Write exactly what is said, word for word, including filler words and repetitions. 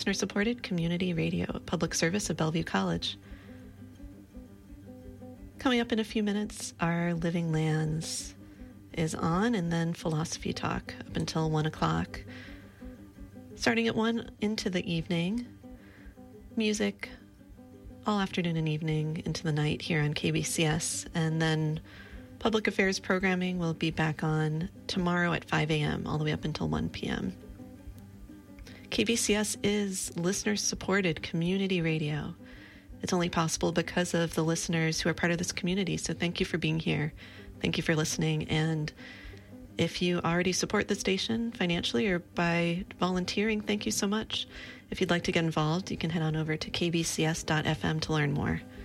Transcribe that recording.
listener-supported community radio, a public service of Bellevue College. Coming up in a few minutes, our Living Lands is on, and then Philosophy Talk up until one o'clock. Starting at one into the evening, music all afternoon and evening into the night here on K B C S, and then public affairs programming will be back on tomorrow at five a.m. all the way up until one p.m. K B C S is listener-supported community radio. It's only possible because of the listeners who are part of this community, so thank you for being here. Thank you for listening, and if you already support the station financially or by volunteering, thank you so much. If you'd like to get involved, you can head on over to k b c s dot f m to learn more.